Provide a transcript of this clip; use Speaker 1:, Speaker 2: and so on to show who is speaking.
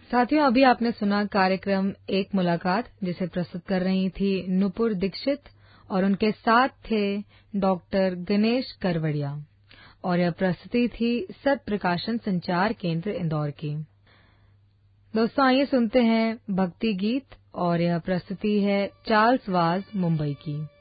Speaker 1: साथियों, अभी आपने सुना कार्यक्रम एक मुलाकात, जिसे प्रस्तुत कर रही थी नुपुर दीक्षित और उनके साथ थे डॉक्टर गणेश करवड़िया और यह प्रस्तुति थी सत प्रकाशन संचार केंद्र इंदौर की। दोस्तों, आइए सुनते हैं भक्ति गीत और यह प्रस्तुति है चार्ल्स वाज मुंबई की।